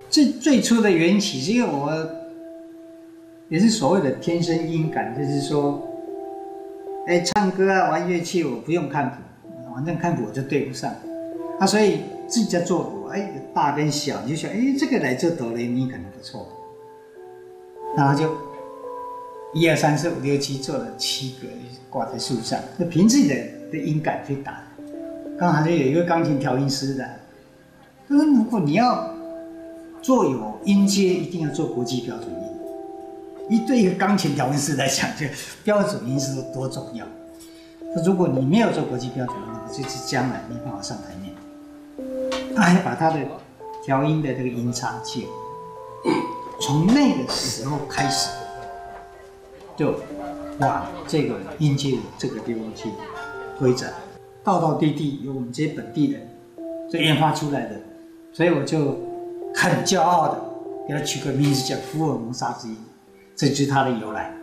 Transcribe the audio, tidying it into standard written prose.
最初的缘起是因为我也是所谓的天生音感，就是说，唱歌啊、玩乐器我不用看谱，反正看谱我就对不上。所以自己在做谱，大跟小，你就想，这个来做哆来咪可能不错，然后就1、2、3、4、5、6、7做了7个挂在树上，就凭自己的音感去打。刚好就有一个钢琴调音师的，他说如果你要做有音阶，一定要做国际标准音。对一个钢琴调音师来讲，这个标准音是多重要。如果你没有做国际标准音，就是将来没办法上台面。他还把他的调音的这个音差切，从那个时候开始，就往这个音阶的这个地方去推展，道道地地由我们这些本地人所研发出来的，所以我就很骄傲的给他取个名字叫福尔摩沙之音，这就是它的由来。